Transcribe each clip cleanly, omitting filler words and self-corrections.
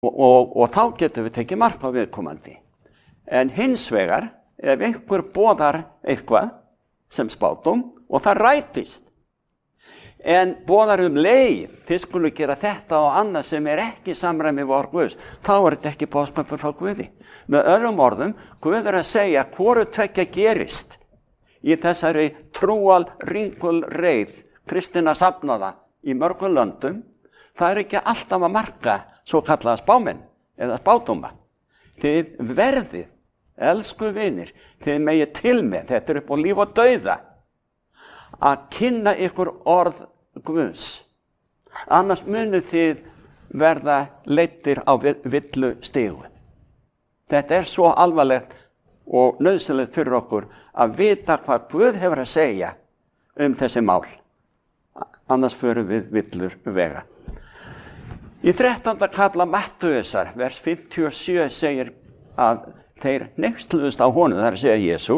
og þá getum við tekið mark á viðkomandi. En hins vegar, ef einhver boðar eitthvað sem spádóm og það rætist, en boðar leið, þið skulu gera þetta og annað sem ekki samræmi við orð Guðs, þá þetta ekki boðskapur frá Guði. Með öðrum orðum, Guð að segja hvoru tveggja gerist í þessari trúal ringul reið kristinna safnaða í mörgum löndum. Það ekki alltaf að marka svo kallaða spámenn eða spádóma. Þið verðið, elsku vinir, þið megið til með, þetta upp á líf og dauða, að kynna ykkur orð Guðs. Annars munið þið verða leiddir á villu stigu. Þetta svo alvarlegt og nauðsynlegt fyrir okkur að vita hvað Guð hefur að segja þessi mál. Annars förum við villur vega. Í 13. kafla Mattheusar, vers 57 segir að þeir hneyksluðust á honum, það að segja Jesú.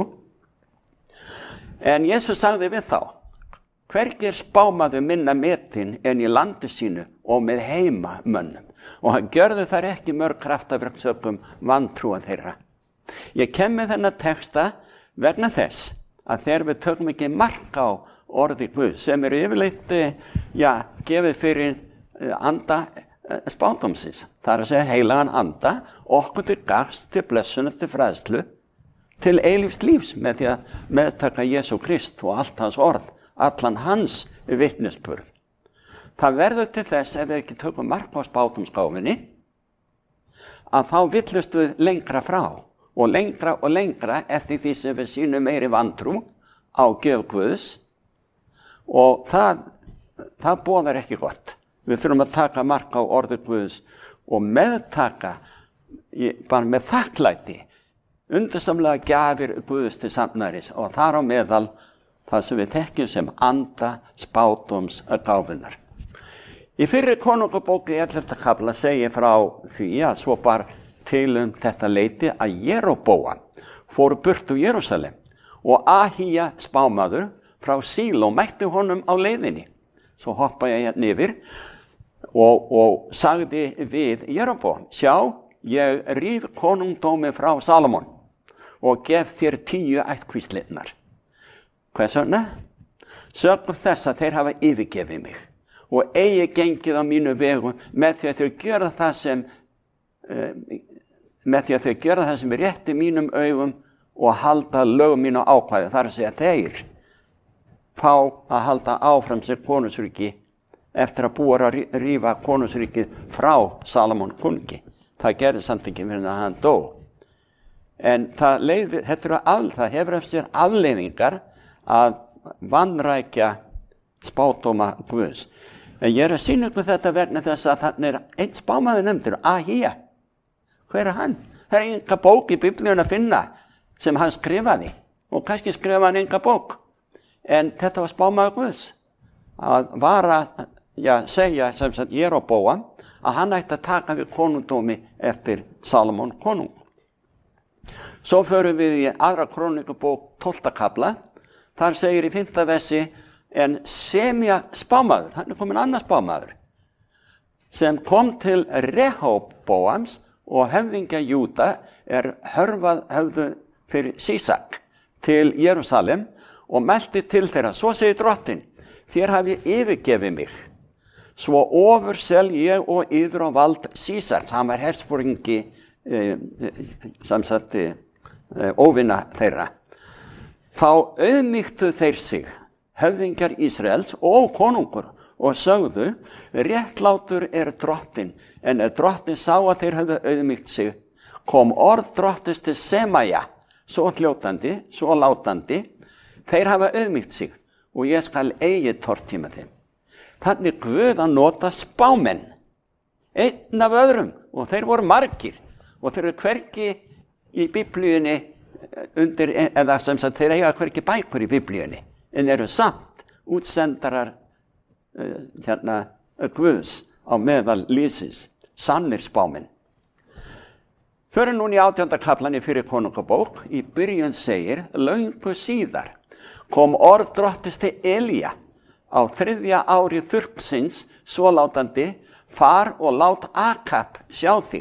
En Jesús sagði við þá, hvergi spámaður minna metin en í landi sínu og með heimamönnum. Og hann gjörði þar ekki mörg kraftaverk sökum vantrúa þeirra. Ég kem með þennan texta vegna þess að þegar við tökum ekki mark á orði Guð sem yfirleitt gefið fyrir anda spádómsins. Það að segja heilagan anda, okkur til gagns, til blessunar, til fræðslu, til eilífs lífs með því að meðtaka Jesú Krist og allt hans orð, allan hans vitnisburð. Það verður til þess ef við ekki tökum mark á spádómsgáfinni að þá villust við lengra frá og lengra eftir því sem við sýnum meiri vantrú á gjöf Guðs og það boðar ekki gott. Við þurfum að taka mark á orði Guðs og meðtaka bara með þakklæti undursamlega gjafir Guðs til safnaðarins og þar á meðal það sem við þekkjum sem anda spádómsgáfunnar. Í fyrri konungabók í 11. kafla segir frá því að svo bar til þetta leyti að Jeróboam fór burt úr Jerúsalem og Ahía spámaður frá Síló mætti honum á leiðinni. Svo hoppa ég hérna yfir og sagði við Jeróboam, sjá, ég ríf konungdómi frá Salomon og gef þér 10 ættkvíslinnar. Hvers vegna? Sökum þess að þeir hafa yfirgefið mig og eigi gengið á mínu vegum með því að þau gjöra það sem rétt í mínum augum og halda lögum mínu ákvæði. Það að segja þeir fá að halda áfram sér konungsríki eftir að búa að rífa konungsríkið frá Salomon konungi. Það gerði samt ekki fyrir að hann dó. En það hefur eftir sér afleiðingar að vanrækja spádóma Guðs. En ég að sýna ykkur þetta vegna þess að þannig einn spámaður nefndur, Ahía. Hver hann? Það enga bók í Biblíun að finna sem hann skrifaði og kannski skrifaði hann enga bók. En þetta var spámaður Guðs að vara, segja sem sagt Jeróboam að hann ætti að taka við konungdómi eftir Salomon konung. Svo förum við í 2. krónikabók 12. kafla. Þar segir í 5. versi en Semja spámaður, hann komin annar spámaður, sem kom til Rehoboams og höfðingja Júda höfðu fyrir Sísak til Jerúsalem og mælti til þeirra, svo segir drottinn, þér hafi yfirgefið mig, svo ofursel ég og yður á vald Sísaks, hann var hersforingi óvinna þeirra. Þá auðmýktu þeir sig, höfðingjar Ísraels og konungur og sögðu, réttlátur drottinn, en drottinn sá að þeir höfðu auðmýkt sig, kom orð drottins til Semaja, svo hljótandi, svo látandi, þeir hafa auðmýkt sig og ég skal eigi tortíma þeim. Þannig Guð að nota spámenn, einn af öðrum, og þeir voru margir, og þeir eru hvergi í Biblíunni eða sem sagt þeir eiga hvergi bækur í Biblíunni, en eru samt útsendarar Guðs á meðal lífsins, sannir spámenn. Förum núna í 18. kaflan í fyrri konungabók, í byrjun segir, löngu síðar kom orð drottins til Elía á 3. ári þurrksins, svo látandi, far og lát Akab sjá þig